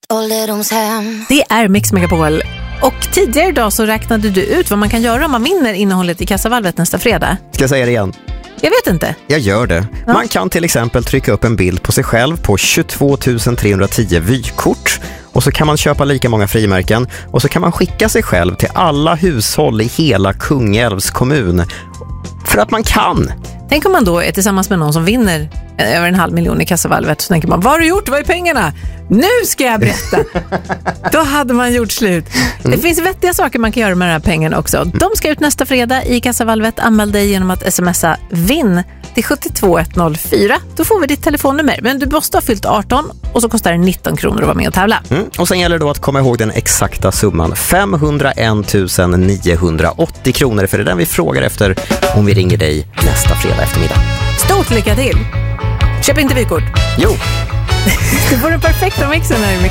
Ålderdomshem. Det är Mix Megapol. Och tidigare idag så räknade du ut vad man kan göra om man vinner innehållet i kassavalvet nästa fredag. Ska jag säga det igen? Jag vet inte. Jag gör det. Ja. Man kan till exempel trycka upp en bild på sig själv på 22 310 vykort. Och så kan man köpa lika många frimärken. Och så kan man skicka sig själv till alla hushåll i hela Kungälvs kommun. För att man kan. Tänk om man då är tillsammans med någon som vinner över 500 000 i kassavalvet. Så tänker man, vad har du gjort? Vad är pengarna? Nu ska jag berätta. Då hade man gjort slut. Det finns vettiga saker man kan göra med den här pengen också. De ska ut nästa fredag i kassavalvet. Anmäl dig genom att smsa VINN till 72104. Då får vi ditt telefonnummer. Men du måste ha fyllt 18 och så kostar det 19 kronor att vara med och tävla. Och sen gäller det då att komma ihåg den exakta summan. 501 980 kronor. För det är den vi frågar efter om vi ringer dig nästa fredag eftermiddag. Stort lycka till! Köp inte vykort. Jo. Det får den perfekta mixen här i